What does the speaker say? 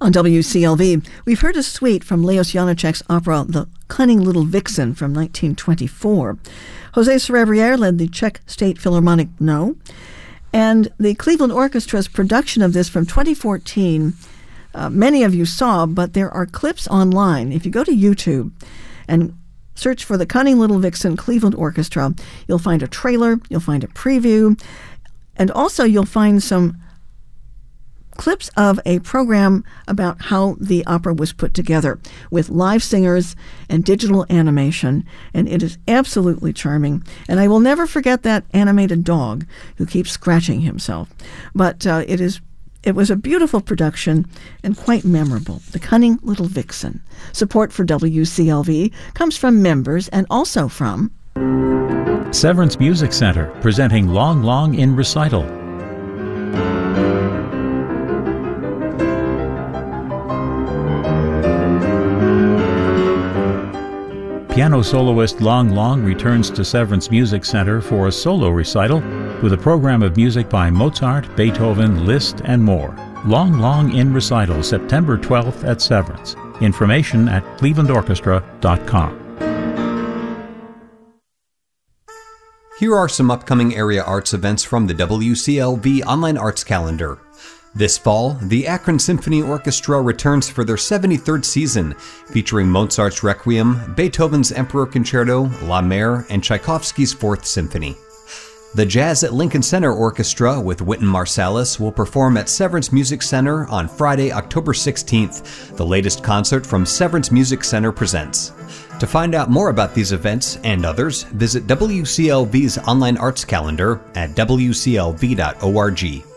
On WCLV, we've heard a suite from Leos Janáček's opera The Cunning Little Vixen from 1924. José Serrabrier led the Czech State Philharmonic No, and the Cleveland Orchestra's production of this from 2014, many of you saw, but there are clips online. If you go to YouTube and search for The Cunning Little Vixen Cleveland Orchestra, you'll find a trailer, you'll find a preview, and also you'll find some clips of a program about how the opera was put together with live singers and digital animation, and it is absolutely charming. And I will never forget that animated dog who keeps scratching himself. But it was a beautiful production and quite memorable. The Cunning Little Vixen. Support for WCLV comes from members and also from Severance Music Center, presenting Long Long in Recital. Piano soloist Long Long returns to Severance Music Center for a solo recital with a program of music by Mozart, Beethoven, Liszt, and more. Long Long in Recital, September 12th at Severance. Information at clevelandorchestra.com. Here are some upcoming area arts events from the WCLV Online Arts Calendar. This fall, the Akron Symphony Orchestra returns for their 73rd season, featuring Mozart's Requiem, Beethoven's Emperor Concerto, La Mer, and Tchaikovsky's Fourth Symphony. The Jazz at Lincoln Center Orchestra with Wynton Marsalis will perform at Severance Music Center on Friday, October 16th, the latest concert from Severance Music Center Presents. To find out more about these events and others, visit WCLV's online arts calendar at wclv.org.